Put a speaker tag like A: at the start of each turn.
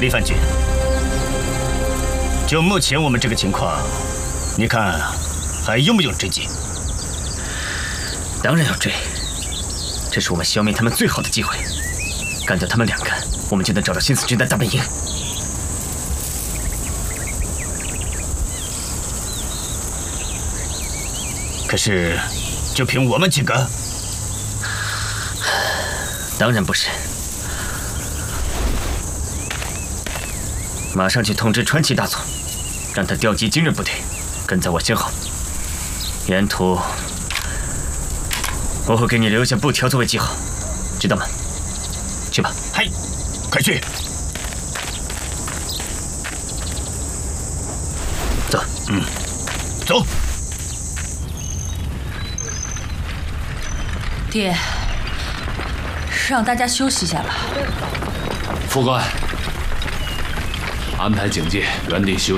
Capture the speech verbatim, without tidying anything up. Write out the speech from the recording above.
A: 李凡军，就目前我们这个情况，你看还用不用追击？
B: 当然要追，这是我们消灭他们最好的机会。干掉他们两个，我们就能找到新四军的大本营。
A: 可是，就凭我们几个？
B: 当然不是。马上去通知传奇大佐，让他调集精锐部队，跟在我身后。沿途我会给你留下布条作为记号，知道吗？去吧。
A: 嗨，快去！
B: 走。
A: 嗯，走。
C: 爹，让大家休息一下吧。
D: 副官，安排警戒，原地休息。